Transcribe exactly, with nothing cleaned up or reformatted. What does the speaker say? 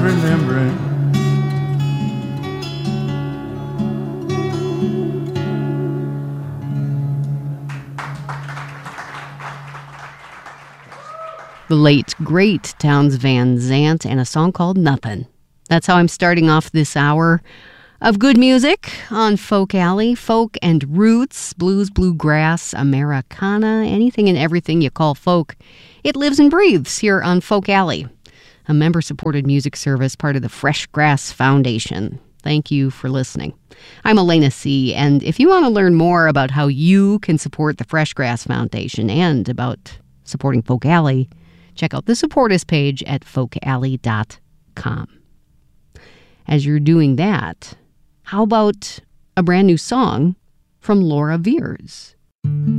remembering. The late, great Townes Van Zandt and a song called Nothing. That's how I'm starting off this hour of good music on Folk Alley. Folk and roots, blues, bluegrass, Americana, anything and everything you call folk. It lives and breathes here on Folk Alley, a member-supported music service, part of the Fresh Grass Foundation. Thank you for listening. I'm Elena C., and if you want to learn more about how you can support the Fresh Grass Foundation and about supporting Folk Alley, check out the Support Us page at folk alley dot com. As you're doing that, how about a brand new song from Laura Veirs?